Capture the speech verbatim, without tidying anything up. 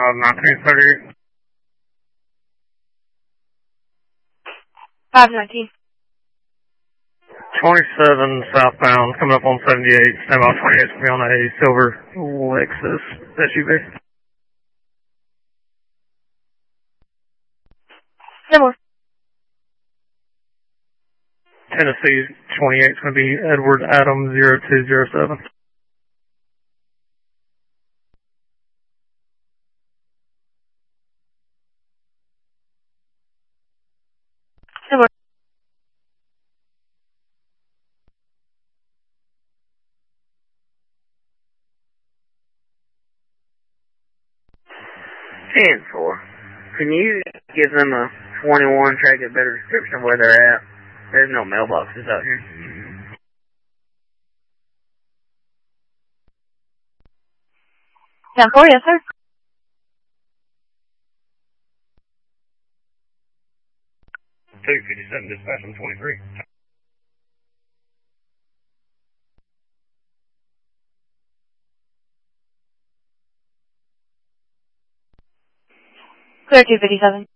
Uh, nineteen thirty. five nineteen. twenty-seven southbound, coming up on seventy-eight, stand by twenty-eight to be on a silver Lexus S U V. No more. Tennessee twenty-eight is going to be Edward Adam zero two zero seven. No more. ten four. Can you give them a twenty-one, try to get a better description of where they're at? There's no mailboxes out here. ten four, yes, sir. two fifty-seven, dispatch on twenty-three. Clear two fifty-seven.